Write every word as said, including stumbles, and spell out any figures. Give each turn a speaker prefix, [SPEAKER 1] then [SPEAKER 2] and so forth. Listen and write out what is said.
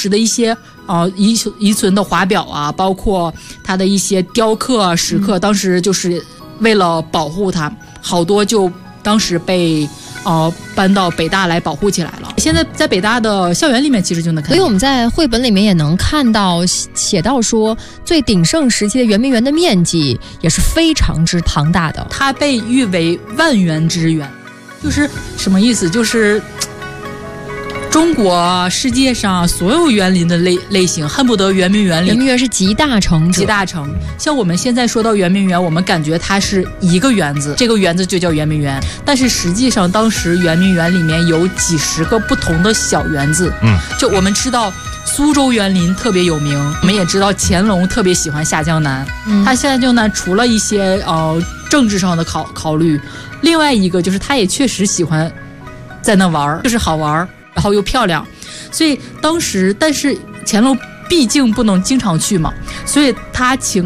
[SPEAKER 1] 时的一些呃遗遗存的华表啊，包括它的一些雕刻啊、石刻，嗯、当时就是为了保护它，好多就当时被。呃，搬到北大来保护起来了。现在在北大的校园里面，其实就能看到。
[SPEAKER 2] 所以我们在绘本里面也能看到写到说，最鼎盛时期的圆明园的面积也是非常之庞大的。
[SPEAKER 1] 它被誉为万园之园，就是什么意思？就是中国世界上所有园林的类类型，恨不得圆明园里。
[SPEAKER 2] 圆明园是集大成者，
[SPEAKER 1] 集大成。像我们现在说到圆明园，我们感觉它是一个园子，这个园子就叫圆明园。但是实际上，当时圆明园里面有几十个不同的小园子。嗯，就我们知道苏州园林特别有名，我们也知道乾隆特别喜欢下江南。嗯，他下江南除了一些呃政治上的考考虑，另外一个就是他也确实喜欢在那玩，就是好玩。然后又漂亮，所以当时，但是乾隆毕竟不能经常去嘛，所以他请